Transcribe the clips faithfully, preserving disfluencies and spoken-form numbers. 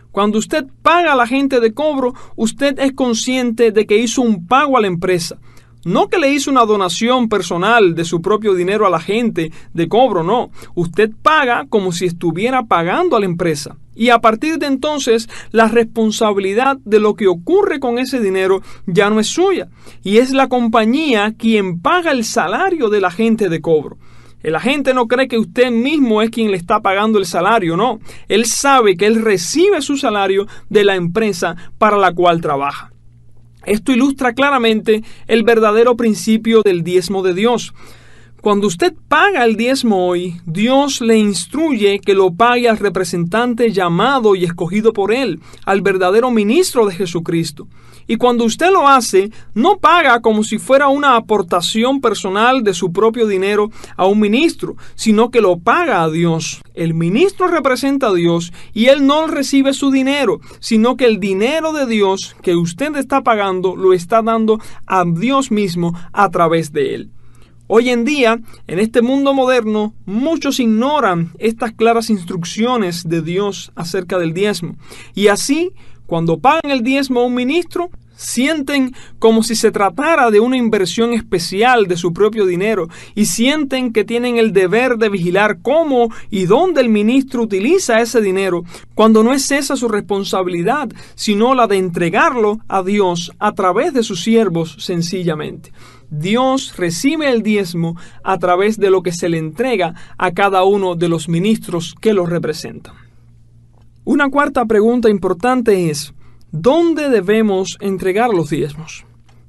Cuando usted paga al agente de cobro, usted es consciente de que hizo un pago a la empresa. No que le hizo una donación personal de su propio dinero al agente de cobro, no. Usted paga como si estuviera pagando a la empresa. Y a partir de entonces, la responsabilidad de lo que ocurre con ese dinero ya no es suya. Y es la compañía quien paga el salario del agente de cobro. El agente no cree que usted mismo es quien le está pagando el salario, no. Él sabe que él recibe su salario de la empresa para la cual trabaja. Esto ilustra claramente el verdadero principio del diezmo de Dios. Cuando usted paga el diezmo hoy, Dios le instruye que lo pague al representante llamado y escogido por Él, al verdadero ministro de Jesucristo. Y cuando usted lo hace, no paga como si fuera una aportación personal de su propio dinero a un ministro, sino que lo paga a Dios. El ministro representa a Dios y él no recibe su dinero, sino que el dinero de Dios que usted está pagando lo está dando a Dios mismo a través de él. Hoy en día, en este mundo moderno, muchos ignoran estas claras instrucciones de Dios acerca del diezmo. Y así, cuando pagan el diezmo a un ministro, sienten como si se tratara de una inversión especial de su propio dinero y sienten que tienen el deber de vigilar cómo y dónde el ministro utiliza ese dinero, cuando no es esa su responsabilidad, sino la de entregarlo a Dios a través de sus siervos sencillamente. Dios recibe el diezmo a través de lo que se le entrega a cada uno de los ministros que lo representan. Una cuarta pregunta importante es: ¿dónde debemos entregar los diezmos?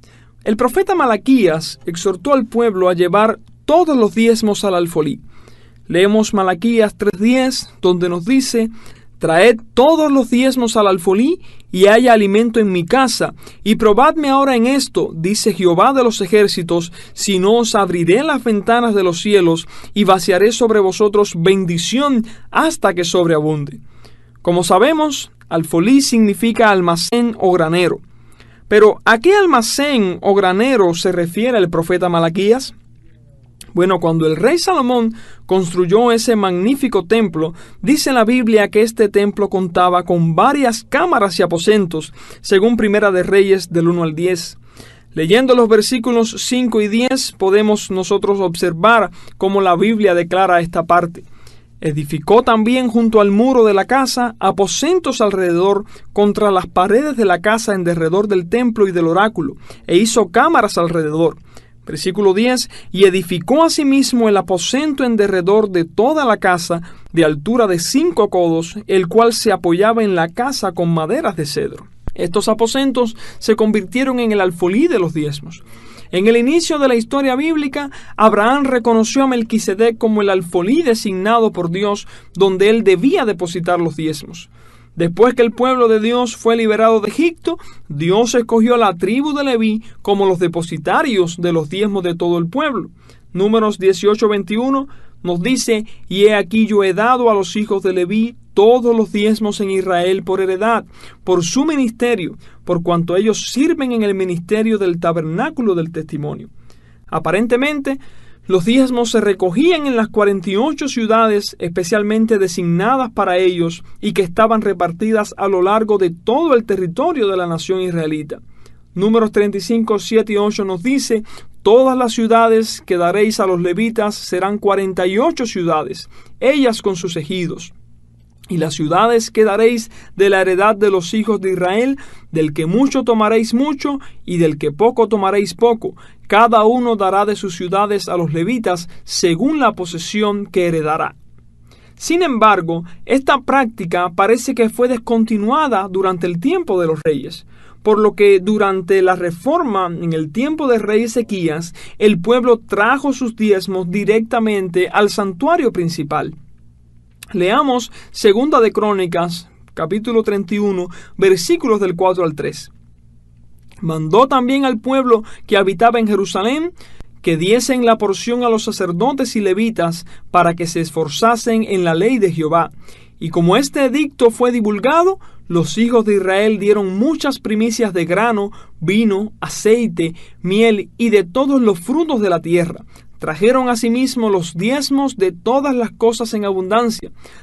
El profeta Malaquías exhortó al pueblo a llevar todos los diezmos al alfolí. Leemos Malaquías tres diez, donde nos dice: traed todos los diezmos al alfolí, y haya alimento en mi casa, y probadme ahora en esto, dice Jehová de los ejércitos, si no os abriré las ventanas de los cielos, y vaciaré sobre vosotros bendición hasta que sobreabunde. Como sabemos, alfolí significa almacén o granero. Pero ¿a qué almacén o granero se refiere el profeta Malaquías? Bueno, cuando el rey Salomón construyó ese magnífico templo, dice la Biblia que este templo contaba con varias cámaras y aposentos, según Primera de Reyes del uno al diez. Leyendo los versículos cinco y diez, podemos nosotros observar cómo la Biblia declara esta parte. Edificó también junto al muro de la casa aposentos alrededor contra las paredes de la casa en derredor del templo y del oráculo, e hizo cámaras alrededor. Versículo diez, y edificó asimismo el aposento en derredor de toda la casa, de altura de cinco codos, el cual se apoyaba en la casa con maderas de cedro. Estos aposentos se convirtieron en el alfolí de los diezmos. En el inicio de la historia bíblica, Abraham reconoció a Melquisedec como el alfolí designado por Dios, donde él debía depositar los diezmos. Después que el pueblo de Dios fue liberado de Egipto, Dios escogió a la tribu de Leví como los depositarios de los diezmos de todo el pueblo. Números dieciocho veintiuno nos dice: y he aquí yo he dado a los hijos de Leví todos los diezmos en Israel por heredad, por su ministerio, por cuanto ellos sirven en el ministerio del tabernáculo del testimonio. Aparentemente, los diezmos se recogían en las cuarenta y ocho ciudades especialmente designadas para ellos y que estaban repartidas a lo largo de todo el territorio de la nación israelita. Números treinta y cinco, siete y ocho nos dice: todas las ciudades que daréis a los levitas serán cuarenta y ocho ciudades, ellas con sus ejidos. Y las ciudades que daréis de la heredad de los hijos de Israel, del que mucho tomaréis mucho, y del que poco tomaréis poco. Cada uno dará de sus ciudades a los levitas, según la posesión que heredará. Sin embargo, esta práctica parece que fue descontinuada durante el tiempo de los reyes, por lo que durante la reforma en el tiempo del rey Ezequías, el pueblo trajo sus diezmos directamente al santuario principal. Leamos Segunda de Crónicas, capítulo treinta y uno, versículos del cuatro al tres. Mandó también al pueblo que habitaba en Jerusalén que diesen la porción a los sacerdotes y levitas para que se esforzasen en la ley de Jehová. Y como este edicto fue divulgado, los hijos de Israel dieron muchas primicias de grano, vino, aceite, miel y de todos los frutos de la tierra. Trajeron asimismo los diezmos de todas las cosas en abundancia,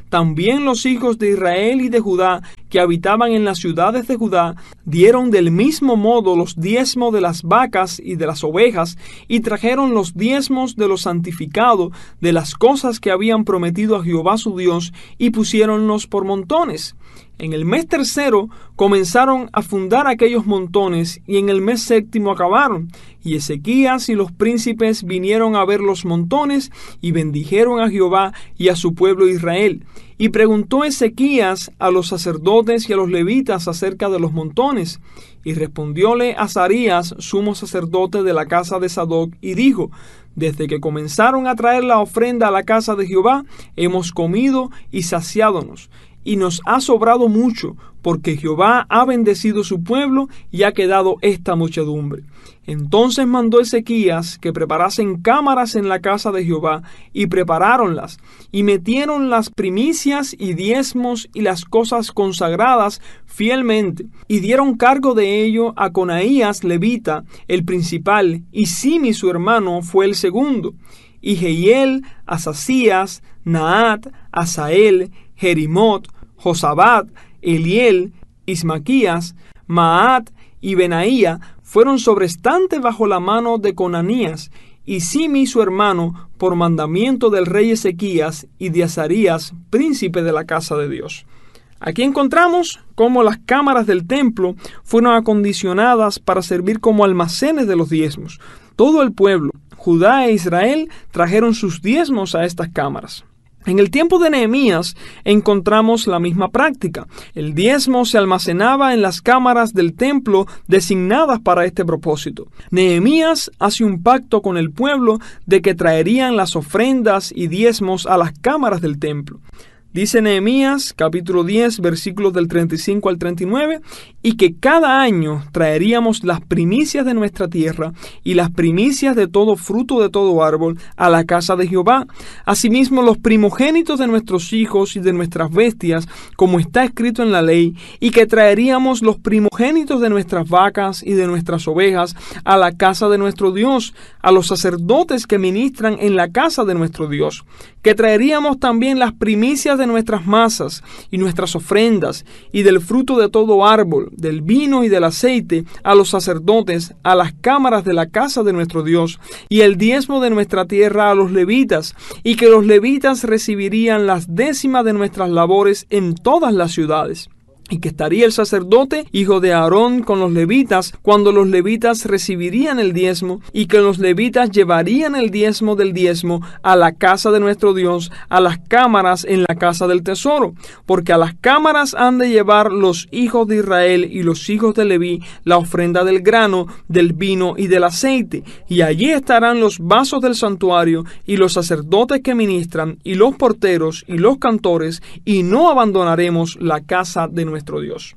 también los hijos de Israel y de Judá, que habitaban en las ciudades de Judá, dieron del mismo modo los diezmos de las vacas y de las ovejas, y trajeron los diezmos de lo santificado, de las cosas que habían prometido a Jehová su Dios, y pusiéronlos por montones. En el mes tercero comenzaron a fundar aquellos montones, y en el mes séptimo acabaron. Y Ezequías y los príncipes vinieron a ver los montones, y bendijeron a Jehová y a su pueblo Israel. Y preguntó Ezequías a los sacerdotes y a los levitas acerca de los montones. Y respondióle Azarías, sumo sacerdote de la casa de Sadoc, y dijo: Desde que comenzaron a traer la ofrenda a la casa de Jehová, hemos comido y saciádonos, y nos ha sobrado mucho, porque Jehová ha bendecido su pueblo y ha quedado esta muchedumbre. Entonces mandó Ezequías que preparasen cámaras en la casa de Jehová, y preparáronlas, y metieron las primicias y diezmos y las cosas consagradas fielmente, y dieron cargo de ello a Conaías levita, el principal, y Simi su hermano fue el segundo, y Jehiel, Asasías, Naat, Asael, Jerimot, Josabat, Eliel, Ismaquías, Maat y Benaía fueron sobrestantes bajo la mano de Conanías, y Simi su hermano, por mandamiento del rey Ezequías y de Azarías, príncipe de la casa de Dios. Aquí encontramos cómo las cámaras del templo fueron acondicionadas para servir como almacenes de los diezmos. Todo el pueblo, Judá e Israel, trajeron sus diezmos a estas cámaras. En el tiempo de Nehemías encontramos la misma práctica. El diezmo se almacenaba en las cámaras del templo designadas para este propósito. Nehemías hace un pacto con el pueblo de que traerían las ofrendas y diezmos a las cámaras del templo. Dice Nehemías, capítulo diez, versículos del treinta y cinco al treinta y nueve, y que cada año traeríamos las primicias de nuestra tierra y las primicias de todo fruto de todo árbol a la casa de Jehová, asimismo los primogénitos de nuestros hijos y de nuestras bestias, como está escrito en la ley, y que traeríamos los primogénitos de nuestras vacas y de nuestras ovejas a la casa de nuestro Dios, a los sacerdotes que ministran en la casa de nuestro Dios, que traeríamos también las primicias de nuestras masas y nuestras ofrendas, y del fruto de todo árbol, del vino y del aceite, a los sacerdotes, a las cámaras de la casa de nuestro Dios, y el diezmo de nuestra tierra a los levitas, y que los levitas recibirían las décimas de nuestras labores en todas las ciudades. Y que estaría el sacerdote, hijo de Aarón, con los levitas, cuando los levitas recibirían el diezmo, y que los levitas llevarían el diezmo del diezmo a la casa de nuestro Dios, a las cámaras en la casa del tesoro, porque a las cámaras han de llevar los hijos de Israel y los hijos de Leví la ofrenda del grano, del vino y del aceite, y allí estarán los vasos del santuario, y los sacerdotes que ministran, y los porteros, y los cantores, y no abandonaremos la casa de nuestro nuestro Dios.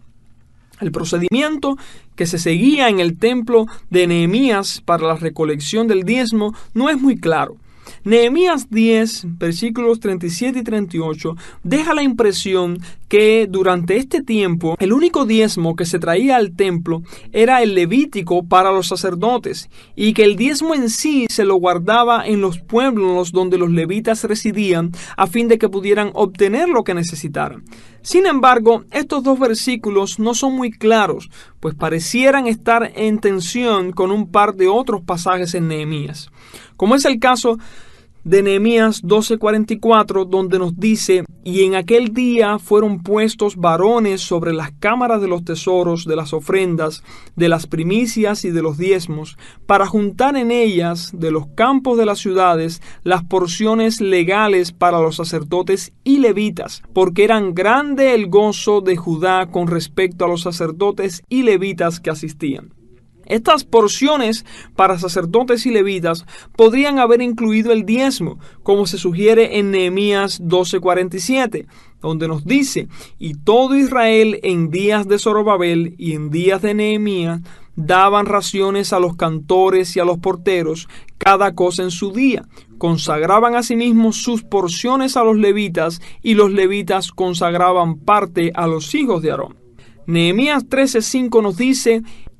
El procedimiento que se seguía en el templo de Nehemías para la recolección del diezmo no es muy claro. Nehemías diez, versículos treinta y siete y treinta y ocho, deja la impresión que durante este tiempo el único diezmo que se traía al templo era el levítico para los sacerdotes, y que el diezmo en sí se lo guardaba en los pueblos donde los levitas residían a fin de que pudieran obtener lo que necesitaran. Sin embargo, estos dos versículos no son muy claros, pues parecieran estar en tensión con un par de otros pasajes en Nehemías, como es el caso de Nehemías doce cuarenta y cuatro, donde nos dice: y en aquel día fueron puestos varones sobre las cámaras de los tesoros, de las ofrendas, de las primicias y de los diezmos, para juntar en ellas de los campos de las ciudades las porciones legales para los sacerdotes y levitas, porque eran grande el gozo de Judá con respecto a los sacerdotes y levitas que asistían. Estas porciones para sacerdotes y levitas podrían haber incluido el diezmo, como se sugiere en Nehemías doce cuarenta y siete, donde nos dice: y todo Israel en días de Zorobabel y en días de Nehemías daban raciones a los cantores y a los porteros, cada cosa en su día. Consagraban asimismo sus porciones a los levitas, y los levitas consagraban parte a los hijos de Aarón. Nehemías trece cinco nos dice: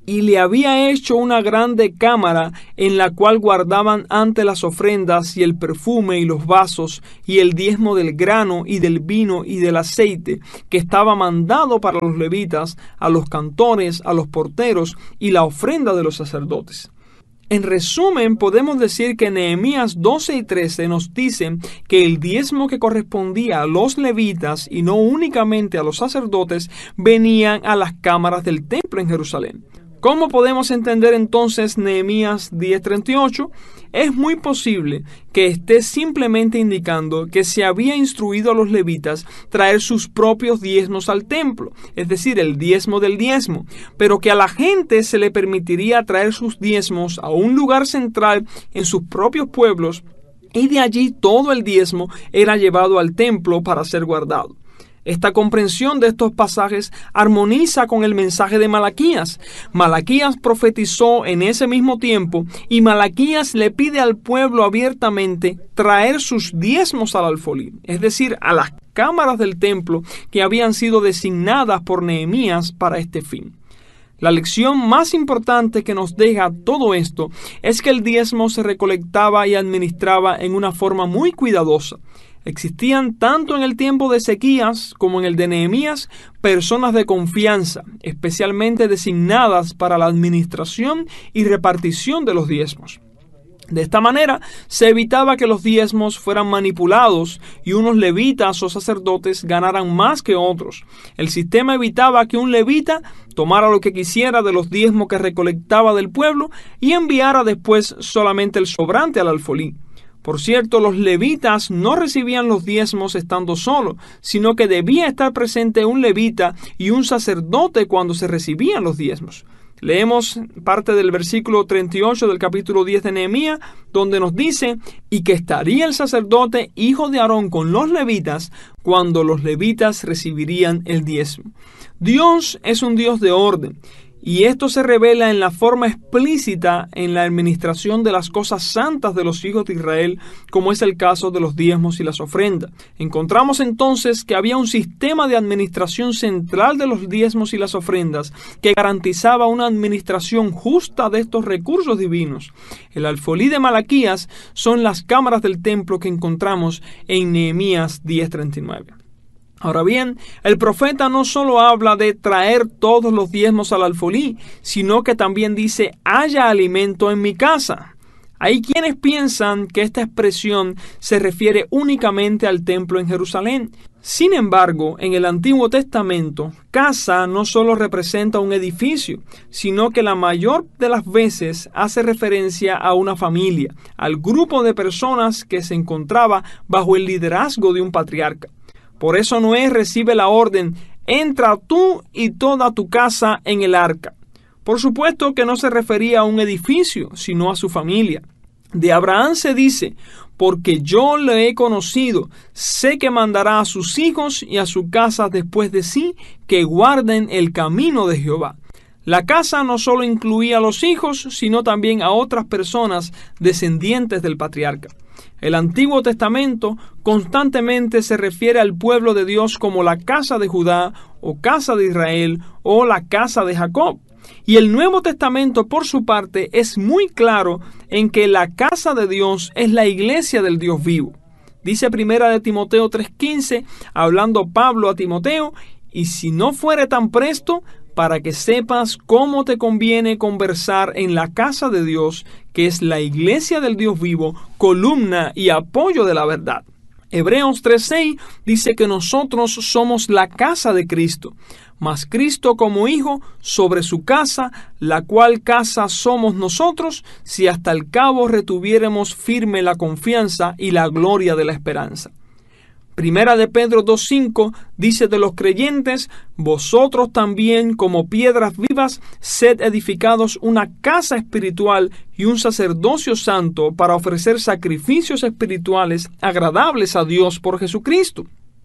y le había hecho una grande cámara en la cual guardaban ante las ofrendas y el perfume y los vasos y el diezmo del grano y del vino y del aceite que estaba mandado para los levitas, a los cantores, a los porteros y la ofrenda de los sacerdotes. En resumen, podemos decir que Nehemías doce y trece nos dicen que el diezmo que correspondía a los levitas y no únicamente a los sacerdotes venían a las cámaras del templo en Jerusalén. ¿Cómo podemos entender entonces Nehemías diez treinta y ocho? Es muy posible que esté simplemente indicando que se había instruido a los levitas traer sus propios diezmos al templo, es decir, el diezmo del diezmo, pero que a la gente se le permitiría traer sus diezmos a un lugar central en sus propios pueblos y de allí todo el diezmo era llevado al templo para ser guardado. Esta comprensión de estos pasajes armoniza con el mensaje de Malaquías. Malaquías profetizó en ese mismo tiempo y Malaquías le pide al pueblo abiertamente traer sus diezmos al alfolí, es decir, a las cámaras del templo que habían sido designadas por Nehemías para este fin. La lección más importante que nos deja todo esto es que el diezmo se recolectaba y administraba en una forma muy cuidadosa. Existían tanto en el tiempo de Ezequías como en el de Nehemías personas de confianza, especialmente designadas para la administración y repartición de los diezmos. De esta manera, se evitaba que los diezmos fueran manipulados y unos levitas o sacerdotes ganaran más que otros. El sistema evitaba que un levita tomara lo que quisiera de los diezmos que recolectaba del pueblo y enviara después solamente el sobrante al alfolí. Por cierto, los levitas no recibían los diezmos estando solos, sino que debía estar presente un levita y un sacerdote cuando se recibían los diezmos. Leemos parte del versículo treinta y ocho del capítulo diez de Nehemías, donde nos dice: y que estaría el sacerdote hijo de Aarón con los levitas cuando los levitas recibirían el diezmo. Dios es un Dios de orden. Y esto se revela en la forma explícita en la administración de las cosas santas de los hijos de Israel, como es el caso de los diezmos y las ofrendas. Encontramos entonces que había un sistema de administración central de los diezmos y las ofrendas que garantizaba una administración justa de estos recursos divinos. El alfolí de Malaquías son las cámaras del templo que encontramos en Nehemías diez treinta y nueve. Ahora bien, el profeta no solo habla de traer todos los diezmos al alfolí, sino que también dice: haya alimento en mi casa. Hay quienes piensan que esta expresión se refiere únicamente al templo en Jerusalén. Sin embargo, en el Antiguo Testamento, casa no solo representa un edificio, sino que la mayor de las veces hace referencia a una familia, al grupo de personas que se encontraba bajo el liderazgo de un patriarca. Por eso Noé recibe la orden: entra tú y toda tu casa en el arca. Por supuesto que no se refería a un edificio, sino a su familia. De Abraham se dice: porque yo le he conocido, sé que mandará a sus hijos y a su casa después de sí, que guarden el camino de Jehová. La casa no solo incluía a los hijos, sino también a otras personas descendientes del patriarca. El Antiguo Testamento constantemente se refiere al pueblo de Dios como la casa de Judá, o casa de Israel, o la casa de Jacob. Y el Nuevo Testamento, por su parte, es muy claro en que la casa de Dios es la iglesia del Dios vivo. Dice Primera de Timoteo tres quince, hablando Pablo a Timoteo: y si no fuere tan presto, para que sepas cómo te conviene conversar en la casa de Dios, que es la iglesia del Dios vivo, columna y apoyo de la verdad. Hebreos tres seis dice que nosotros somos la casa de Cristo, mas Cristo como hijo sobre su casa, la cual casa somos nosotros, si hasta el cabo retuviéremos firme la confianza y la gloria de la esperanza. Primera de Pedro dos cinco dice de los creyentes: vosotros también, como piedras vivas, sed edificados una casa espiritual y un sacerdocio santo para ofrecer sacrificios espirituales agradables a Dios por Jesucristo.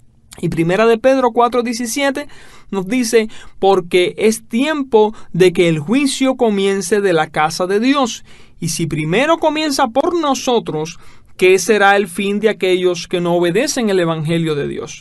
Y Primera de Pedro cuatro diecisiete nos dice: porque es tiempo de que el juicio comience de la casa de Dios. Y si primero comienza por nosotros, ¿qué será el fin de aquellos que no obedecen el Evangelio de Dios?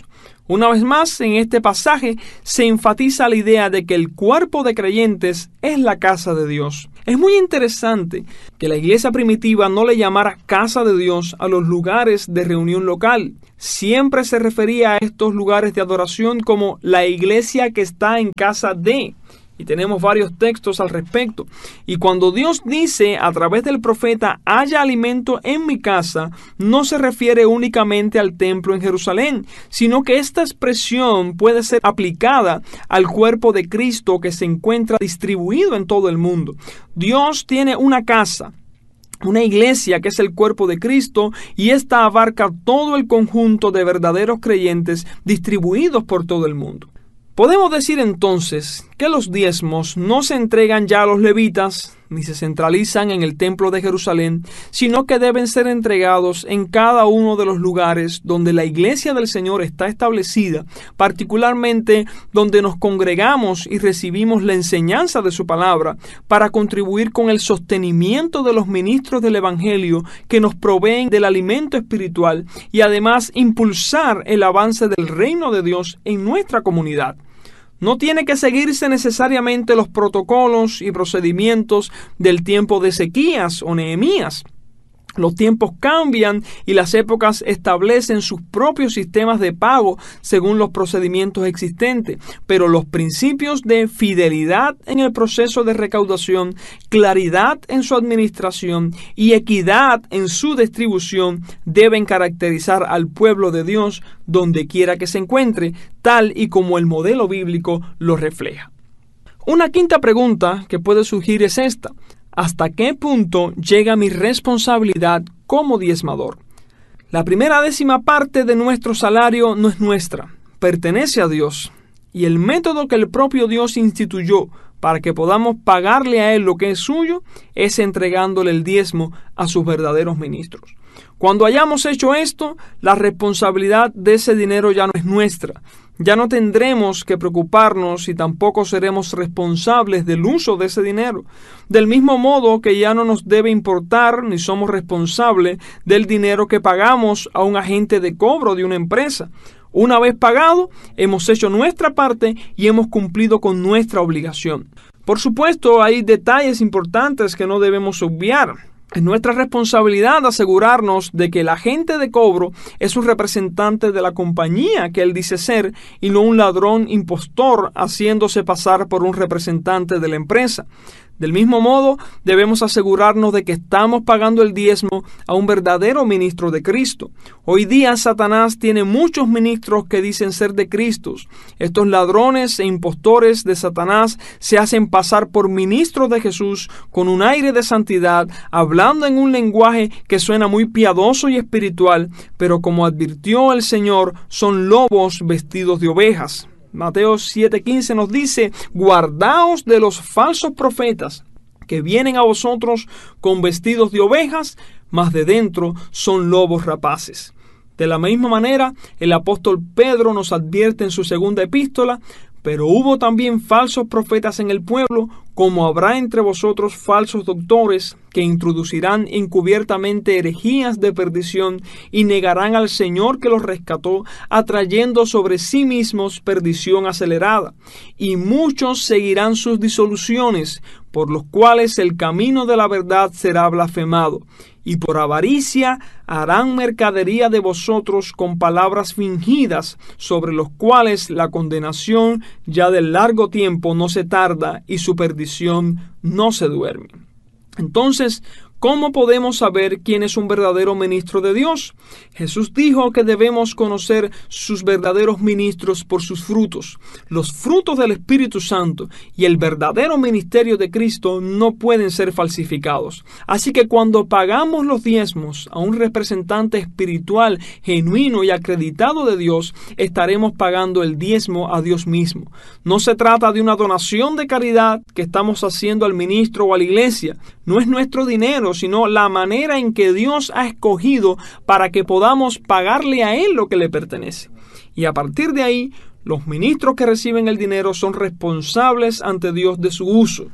Una vez más, en este pasaje se enfatiza la idea de que el cuerpo de creyentes es la casa de Dios. Es muy interesante que la iglesia primitiva no le llamara casa de Dios a los lugares de reunión local. Siempre se refería a estos lugares de adoración como la iglesia que está en casa de. Y tenemos varios textos al respecto. Y cuando Dios dice a través del profeta, haya alimento en mi casa, no se refiere únicamente al templo en Jerusalén, sino que esta expresión puede ser aplicada al cuerpo de Cristo que se encuentra distribuido en todo el mundo. Dios tiene una casa, una iglesia que es el cuerpo de Cristo, y esta abarca todo el conjunto de verdaderos creyentes distribuidos por todo el mundo. Podemos decir entonces que los diezmos no se entregan ya a los levitas, ni se centralizan en el templo de Jerusalén, sino que deben ser entregados en cada uno de los lugares donde la iglesia del Señor está establecida, particularmente donde nos congregamos y recibimos la enseñanza de su palabra, para contribuir con el sostenimiento de los ministros del Evangelio que nos proveen del alimento espiritual y además impulsar el avance del reino de Dios en nuestra comunidad. No tiene que seguirse necesariamente los protocolos y procedimientos del tiempo de Ezequías o Nehemías. Los tiempos cambian y las épocas establecen sus propios sistemas de pago según los procedimientos existentes, pero los principios de fidelidad en el proceso de recaudación, claridad en su administración y equidad en su distribución deben caracterizar al pueblo de Dios donde quiera que se encuentre, tal y como el modelo bíblico lo refleja. Una quinta pregunta que puede surgir es esta: ¿hasta qué punto llega mi responsabilidad como diezmador? La primera décima parte de nuestro salario no es nuestra, pertenece a Dios. Y el método que el propio Dios instituyó para que podamos pagarle a Él lo que es suyo es entregándole el diezmo a sus verdaderos ministros. Cuando hayamos hecho esto, la responsabilidad de ese dinero ya no es nuestra. Ya no tendremos que preocuparnos y tampoco seremos responsables del uso de ese dinero. Del mismo modo que ya no nos debe importar ni somos responsables del dinero que pagamos a un agente de cobro de una empresa. Una vez pagado, hemos hecho nuestra parte y hemos cumplido con nuestra obligación. Por supuesto, hay detalles importantes que no debemos obviar. Es nuestra responsabilidad asegurarnos de que el agente de cobro es un representante de la compañía que él dice ser y no un ladrón impostor haciéndose pasar por un representante de la empresa. Del mismo modo, debemos asegurarnos de que estamos pagando el diezmo a un verdadero ministro de Cristo. Hoy día Satanás tiene muchos ministros que dicen ser de Cristo. Estos ladrones e impostores de Satanás se hacen pasar por ministros de Jesús con un aire de santidad, hablando en un lenguaje que suena muy piadoso y espiritual, pero como advirtió el Señor, son lobos vestidos de ovejas. Mateo siete quince nos dice: guardaos de los falsos profetas que vienen a vosotros con vestidos de ovejas, mas de dentro son lobos rapaces. De la misma manera, el apóstol Pedro nos advierte en su segunda epístola: pero hubo también falsos profetas en el pueblo, como habrá entre vosotros falsos doctores, que introducirán encubiertamente herejías de perdición y negarán al Señor que los rescató, atrayendo sobre sí mismos perdición acelerada. Y muchos seguirán sus disoluciones, por los cuales el camino de la verdad será blasfemado. Y por avaricia harán mercadería de vosotros con palabras fingidas, sobre los cuales la condenación ya de largo tiempo no se tarda y su perdición no se duerme. Entonces, ¿cómo podemos saber quién es un verdadero ministro de Dios? Jesús dijo que debemos conocer sus verdaderos ministros por sus frutos. Los frutos del Espíritu Santo y el verdadero ministerio de Cristo no pueden ser falsificados. Así que cuando pagamos los diezmos a un representante espiritual, genuino y acreditado de Dios, estaremos pagando el diezmo a Dios mismo. No se trata de una donación de caridad que estamos haciendo al ministro o a la iglesia. No es nuestro dinero, sino la manera en que Dios ha escogido para que podamos pagarle a Él lo que le pertenece. Y a partir de ahí, los ministros que reciben el dinero son responsables ante Dios de su uso.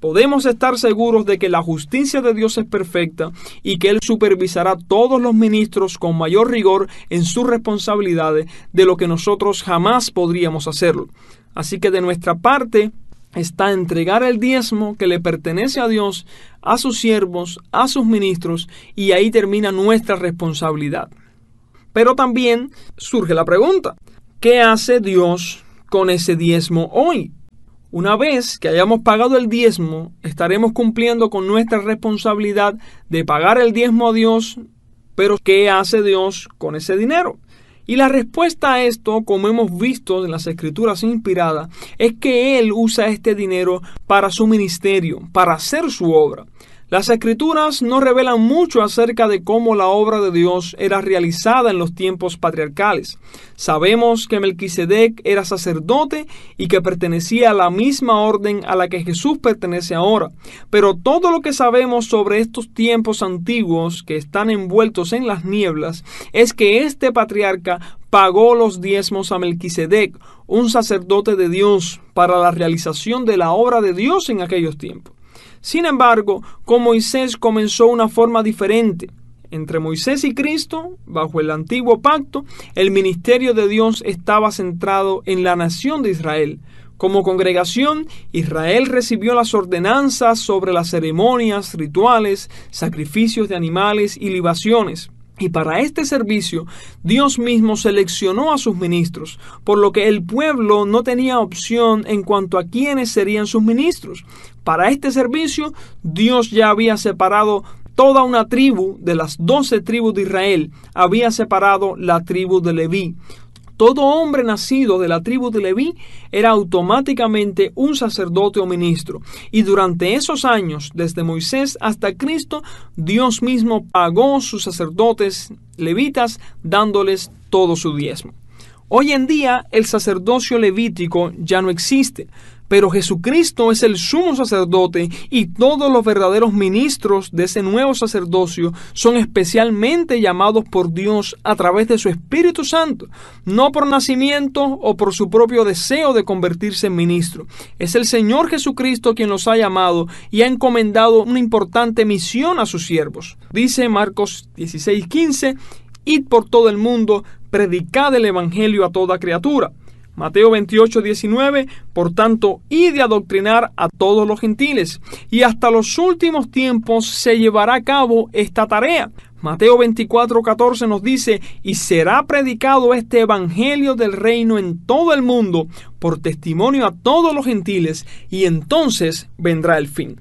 podemos estar seguros de que la justicia de Dios es perfecta y que Él supervisará a todos los ministros con mayor rigor en sus responsabilidades de lo que nosotros jamás podríamos hacerlo. Así que de nuestra parte está entregar el diezmo que le pertenece a Dios, a sus siervos, a sus ministros, y ahí termina nuestra responsabilidad. Pero también surge la pregunta, ¿qué hace Dios con ese diezmo hoy? Una vez que hayamos pagado el diezmo, estaremos cumpliendo con nuestra responsabilidad de pagar el diezmo a Dios, pero ¿qué hace Dios con ese dinero? Y la respuesta a esto, como hemos visto en las Escrituras inspiradas, es que Él usa este dinero para su ministerio, para hacer su obra. Las Escrituras no revelan mucho acerca de cómo la obra de Dios era realizada en los tiempos patriarcales. Sabemos que Melquisedec era sacerdote y que pertenecía a la misma orden a la que Jesús pertenece ahora. Pero todo lo que sabemos sobre estos tiempos antiguos que están envueltos en las nieblas es que este patriarca pagó los diezmos a Melquisedec, un sacerdote de Dios, para la realización de la obra de Dios en aquellos tiempos. Sin embargo, con Moisés comenzó una forma diferente. Entre Moisés y Cristo, bajo el antiguo pacto, el ministerio de Dios estaba centrado en la nación de Israel. Como congregación, Israel recibió las ordenanzas sobre las ceremonias, rituales, sacrificios de animales y libaciones. Y para este servicio, Dios mismo seleccionó a sus ministros, por lo que el pueblo no tenía opción en cuanto a quiénes serían sus ministros. Para este servicio, Dios ya había separado toda una tribu de las doce tribus de Israel, había separado la tribu de Leví. Todo hombre nacido de la tribu de Leví era automáticamente un sacerdote o ministro. Y durante esos años, desde Moisés hasta Cristo, Dios mismo pagó sus sacerdotes levitas, dándoles todo su diezmo. Hoy en día, el sacerdocio levítico ya no existe, pero Jesucristo es el sumo sacerdote y todos los verdaderos ministros de ese nuevo sacerdocio son especialmente llamados por Dios a través de su Espíritu Santo, no por nacimiento o por su propio deseo de convertirse en ministro. Es el Señor Jesucristo quien los ha llamado y ha encomendado una importante misión a sus siervos. Dice Marcos dieciséis quince, id por todo el mundo, predicad el evangelio a toda criatura. Mateo veintiocho diecinueve, por tanto, id a adoctrinar a todos los gentiles, y hasta los últimos tiempos se llevará a cabo esta tarea. Mateo veinticuatro catorce nos dice, y será predicado este evangelio del reino en todo el mundo, por testimonio a todos los gentiles, y entonces vendrá el fin.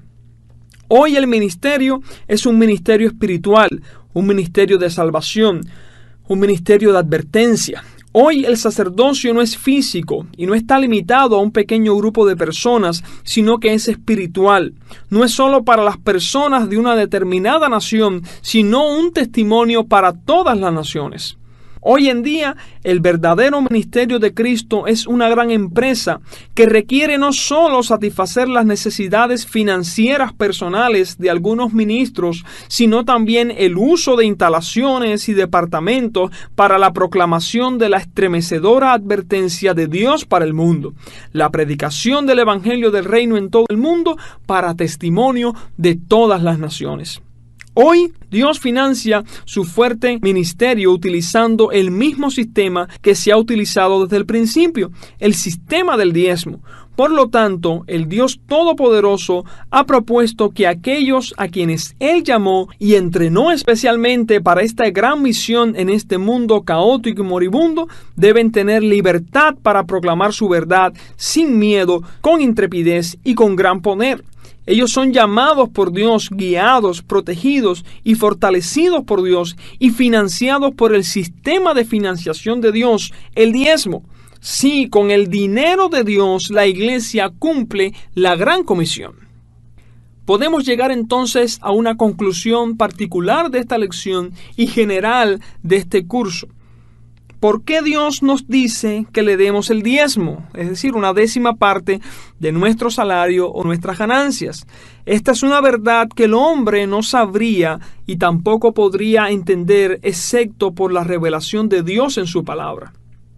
Hoy el ministerio es un ministerio espiritual, un ministerio de salvación, un ministerio de advertencia. Hoy el sacerdocio no es físico y no está limitado a un pequeño grupo de personas, sino que es espiritual. No es solo para las personas de una determinada nación, sino un testimonio para todas las naciones. Hoy en día, el verdadero ministerio de Cristo es una gran empresa que requiere no solo satisfacer las necesidades financieras personales de algunos ministros, sino también el uso de instalaciones y departamentos para la proclamación de la estremecedora advertencia de Dios para el mundo, la predicación del Evangelio del Reino en todo el mundo para testimonio de todas las naciones. Hoy, Dios financia su fuerte ministerio utilizando el mismo sistema que se ha utilizado desde el principio, el sistema del diezmo. Por lo tanto, el Dios Todopoderoso ha propuesto que aquellos a quienes Él llamó y entrenó especialmente para esta gran misión en este mundo caótico y moribundo, deben tener libertad para proclamar su verdad sin miedo, con intrepidez y con gran poder. Ellos son llamados por Dios, guiados, protegidos y fortalecidos por Dios y financiados por el sistema de financiación de Dios, el diezmo. Sí, con el dinero de Dios la iglesia cumple la gran comisión. Podemos llegar entonces a una conclusión particular de esta lección y general de este curso. ¿Por qué Dios nos dice que le demos el diezmo? Es decir, una décima parte de nuestro salario o nuestras ganancias. Esta es una verdad que el hombre no sabría y tampoco podría entender excepto por la revelación de Dios en su palabra.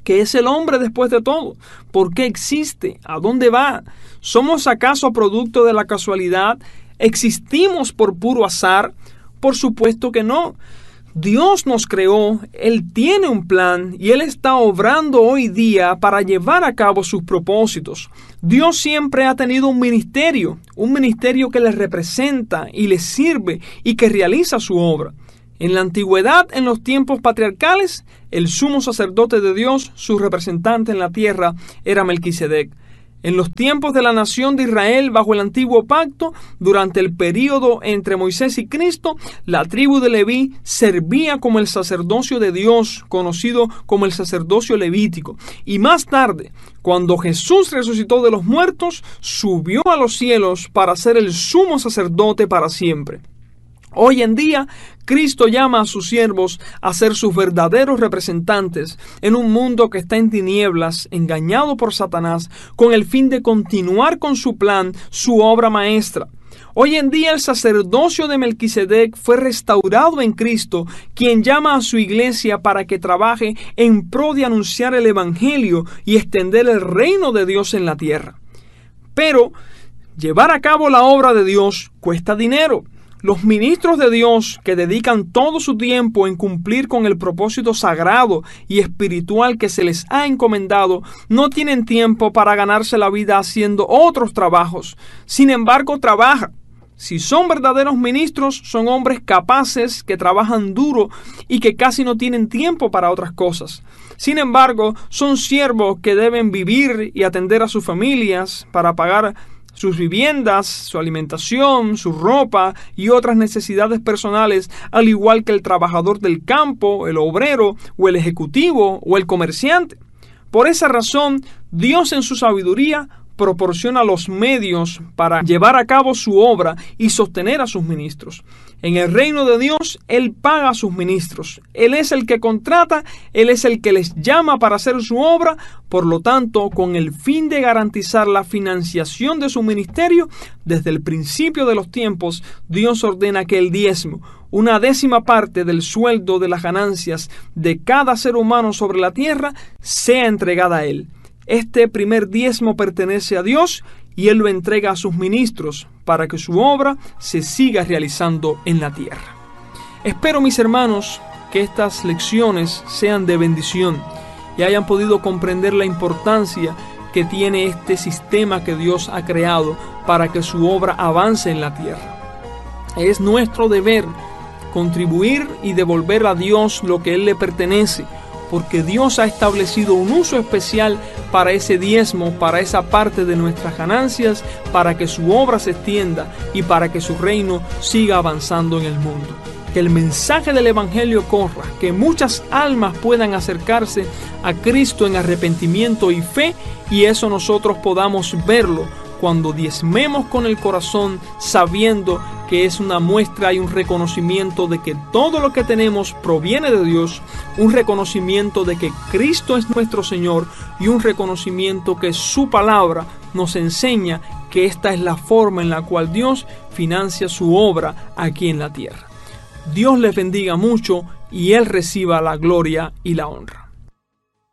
¿Qué es el hombre después de todo? ¿Por qué existe? ¿A dónde va? ¿Somos acaso producto de la casualidad? ¿Existimos por puro azar? Por supuesto que no. Dios nos creó, Él tiene un plan y Él está obrando hoy día para llevar a cabo sus propósitos. Dios siempre ha tenido un ministerio, un ministerio que le representa y le sirve y que realiza su obra. En la antigüedad, en los tiempos patriarcales, el sumo sacerdote de Dios, su representante en la tierra, era Melquisedec. En los tiempos de la nación de Israel bajo el antiguo pacto, durante el período entre Moisés y Cristo, la tribu de Leví servía como el sacerdocio de Dios, conocido como el sacerdocio levítico. Y más tarde, cuando Jesús resucitó de los muertos, subió a los cielos para ser el sumo sacerdote para siempre. Hoy en día, Cristo llama a sus siervos a ser sus verdaderos representantes en un mundo que está en tinieblas, engañado por Satanás, con el fin de continuar con su plan, su obra maestra. Hoy en día el sacerdocio de Melquisedec fue restaurado en Cristo, quien llama a su iglesia para que trabaje en pro de anunciar el Evangelio y extender el reino de Dios en la tierra. Pero llevar a cabo la obra de Dios cuesta dinero. Los ministros de Dios que dedican todo su tiempo en cumplir con el propósito sagrado y espiritual que se les ha encomendado no tienen tiempo para ganarse la vida haciendo otros trabajos. Sin embargo, trabajan. Si son verdaderos ministros, son hombres capaces que trabajan duro y que casi no tienen tiempo para otras cosas. Sin embargo, son siervos que deben vivir y atender a sus familias para pagar sus viviendas, su alimentación, su ropa y otras necesidades personales, al igual que el trabajador del campo, el obrero o el ejecutivo o el comerciante. Por esa razón, Dios en su sabiduría proporciona los medios para llevar a cabo su obra y sostener a sus ministros. En el reino de Dios, Él paga a sus ministros. Él es el que contrata, Él es el que les llama para hacer su obra. Por lo tanto, con el fin de garantizar la financiación de su ministerio, desde el principio de los tiempos, Dios ordena que el diezmo, una décima parte del sueldo de las ganancias de cada ser humano sobre la tierra, sea entregada a Él. Este primer diezmo pertenece a Dios y Él lo entrega a sus ministros para que su obra se siga realizando en la tierra. Espero, mis hermanos, que estas lecciones sean de bendición y hayan podido comprender la importancia que tiene este sistema que Dios ha creado para que su obra avance en la tierra. Es nuestro deber contribuir y devolver a Dios lo que Él le pertenece, porque Dios ha establecido un uso especial para ese diezmo, para esa parte de nuestras ganancias, para que su obra se extienda y para que su reino siga avanzando en el mundo. Que el mensaje del Evangelio corra, que muchas almas puedan acercarse a Cristo en arrepentimiento y fe, y eso nosotros podamos verlo cuando diezmemos con el corazón, sabiendo que es una muestra y un reconocimiento de que todo lo que tenemos proviene de Dios, un reconocimiento de que Cristo es nuestro Señor y un reconocimiento que su palabra nos enseña que esta es la forma en la cual Dios financia su obra aquí en la tierra. Dios les bendiga mucho y Él reciba la gloria y la honra.